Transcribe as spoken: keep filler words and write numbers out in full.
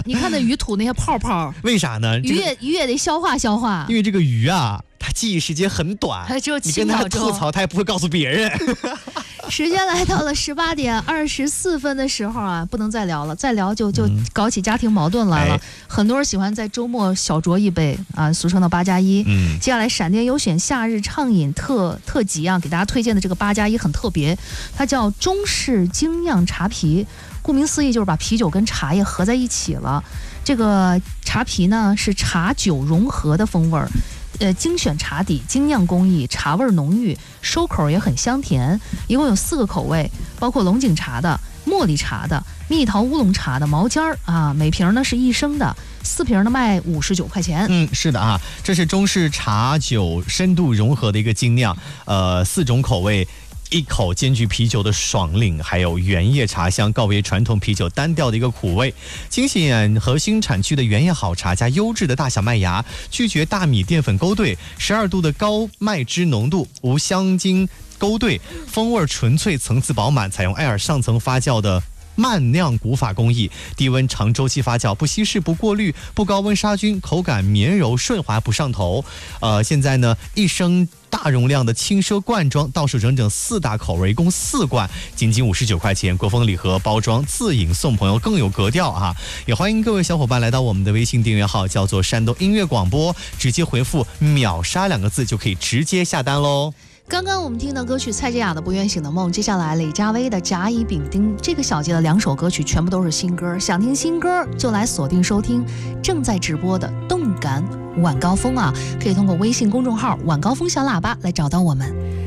你看那鱼吐那些泡泡， 为啥呢？ 鱼也鱼也得消化消化。 因为这个鱼啊，它记忆时间很短， 还只有你跟它吐槽，它也不会告诉别人。 时间来到了十八点二十四分的时候啊，不能再聊了，再聊就就搞起家庭矛盾来了。嗯、很多人喜欢在周末小酌一杯啊，俗称的八加一。嗯，接下来闪电优选夏日畅饮特特辑啊，给大家推荐的这个八加一很特别，它叫中式精酿茶啤。顾名思义，就是把啤酒跟茶叶合在一起了。这个茶啤呢是茶酒融合的风味儿。呃，精选茶底，精酿工艺，茶味浓郁，收口也很香甜。一共有四个口味，包括龙井茶的、茉莉茶的、蜜桃乌龙茶的、毛尖儿啊。每瓶呢是一升的，四瓶呢卖五十九块钱。 嗯，是的啊，这是中式茶酒深度融合的一个精酿，呃，四种口味。一口兼具啤酒的爽领，还有原叶茶香，告别传统啤酒单调的一个苦味。精选核心产区的原叶好茶加优质的大小麦芽，拒绝大米淀粉勾兑，十二度的高麦汁浓度，无香精勾兑，风味纯粹，层次饱满，采用艾尔上层发酵的慢酿古法工艺，低温长周期发酵，不稀释不过滤，不高温杀菌，口感绵柔顺滑不上头。呃，现在呢，一升大容量的轻奢罐装，倒数整整四大口味，一共四罐，仅仅五十九块钱。国风礼盒包装，自饮送朋友更有格调啊！也欢迎各位小伙伴来到我们的微信订阅号，叫做山东音乐广播，直接回复秒杀两个字就可以直接下单喽。 刚刚我们听到歌曲蔡健雅的《不愿醒的梦》，接下来李佳薇的《甲乙丙丁》，这个小节的两首歌曲全部都是新歌，想听新歌就来锁定收听正在直播的动感晚高峰啊，可以通过微信公众号晚高峰小喇叭来找到我们。